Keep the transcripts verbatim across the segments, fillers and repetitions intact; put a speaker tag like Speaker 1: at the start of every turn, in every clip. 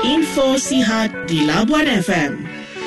Speaker 1: Info Sihat di Labuan F M.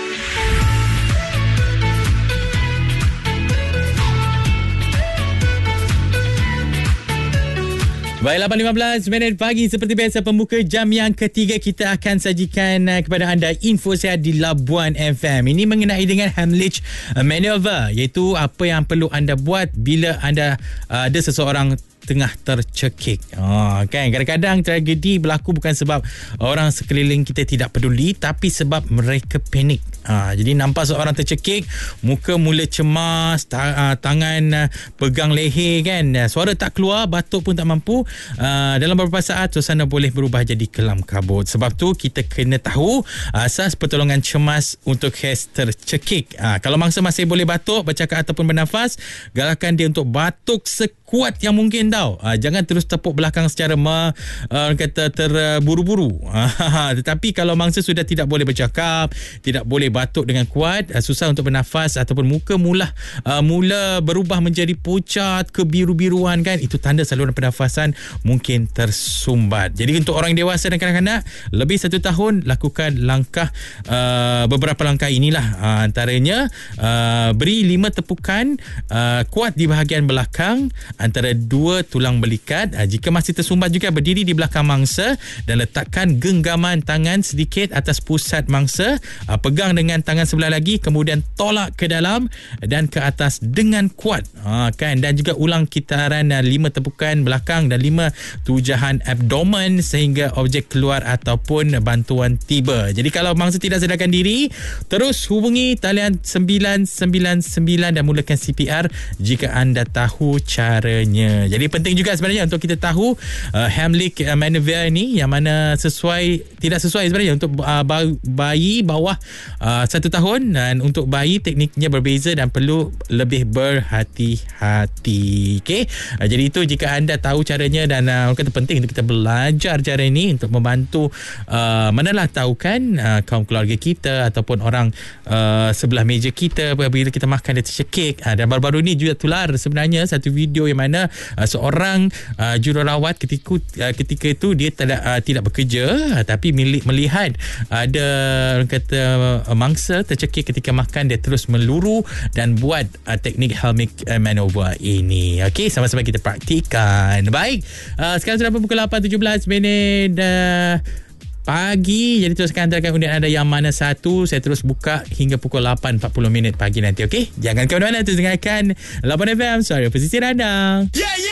Speaker 2: Baik, lapan lima belas minit pagi seperti biasa pembuka jam yang ketiga kita akan sajikan uh, kepada anda info sihat di Labuan F M. Ini mengenai dengan Heimlich Manoeuvre, iaitu apa yang perlu anda buat bila anda uh, ada seseorang tengah tercekik. Oh, kan kadang-kadang tragedi berlaku bukan sebab orang sekeliling kita tidak peduli, tapi sebab mereka panik. Ha, jadi nampak seorang tercekik, muka mula cemas, ta- uh, tangan uh, pegang leher kan, uh, suara tak keluar, batuk pun tak mampu. Uh, dalam beberapa saat suasana boleh berubah jadi kelam kabut. Sebab tu kita kena tahu asas pertolongan cemas untuk kes tercekik. Uh, kalau mangsa masih boleh batuk, bercakap ataupun bernafas, galakkan dia untuk batuk sekuat yang mungkin tau. Uh, jangan terus tepuk belakang secara ma, uh, kata terburu-buru. Uh, tetapi kalau mangsa sudah tidak boleh bercakap, tidak boleh batuk dengan kuat, uh, susah untuk bernafas ataupun muka mula uh, mula berubah menjadi pucat, kebiru-biruan kan, itu tanda saluran pernafasan mungkin tersumbat. Jadi untuk orang dewasa dan kanak-kanak lebih satu tahun, lakukan langkah uh, beberapa langkah inilah. Uh, antaranya uh, beri lima tepukan uh, kuat di bahagian belakang antara dua tulang belikat. Uh, jika masih tersumbat juga, berdiri di belakang mangsa dan letakkan genggaman tangan sedikit atas pusat mangsa. Uh, pegang dengan tangan sebelah lagi, kemudian tolak ke dalam dan ke atas dengan kuat. Ha, kan? Dan juga ulang kitaran uh, lima tepukan belakang dan lima tujahan abdomen sehingga objek keluar ataupun bantuan tiba. Jadi kalau mangsa tidak sadarkan diri, terus hubungi talian sembilan sembilan sembilan dan mulakan C P R jika anda tahu caranya. Jadi penting juga sebenarnya untuk kita tahu uh, Heimlich Manoeuvre ni yang mana sesuai, tidak sesuai sebenarnya untuk uh, bayi bawah uh, satu tahun, dan untuk bayi tekniknya berbeza dan perlu lebih berhati-hati. Okey, uh, jadi itu jika anda tahu caranya, dan uh, kata penting untuk kita belajar cara ini untuk membantu uh, manalah tahukan uh, kaum keluarga kita ataupun orang uh, sebelah meja kita bila kita makan dia tercekik. Uh, dan baru-baru ni juga tular sebenarnya satu video yang mana uh, seorang uh, jururawat ketika uh, ketika itu dia tidak uh, tidak bekerja, uh, tapi milik melihat ada orang kata uh, mangsa tercekik ketika makan, dia terus meluru dan buat uh, teknik Heimlich Manoeuvre ini. Okey, sama-sama kita praktikan. Baik, uh, sekarang sudah pukul lapan tujuh belas minit uh, pagi. Jadi teruskan hantarkan undian anda yang mana satu. Saya terus buka hingga pukul lapan empat puluh minit pagi nanti. Okey, jangan ke mana-mana, terus dengarkan lapan F M, suara pesisir anda. Yeah, yeah.